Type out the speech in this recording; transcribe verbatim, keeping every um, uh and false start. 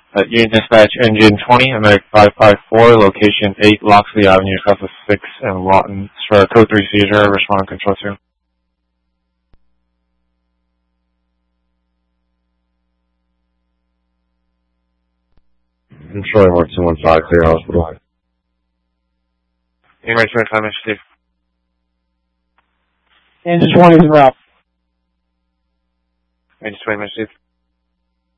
Uh, unit dispatch, engine twenty, American five five four, location eight Loxley Avenue, south of six and Lawton. For code three seizure, respond control two. Controlling one two one five, clear hospital. Unit ready for time, Steve. Engine twenty is route. Engine twenty, Steve.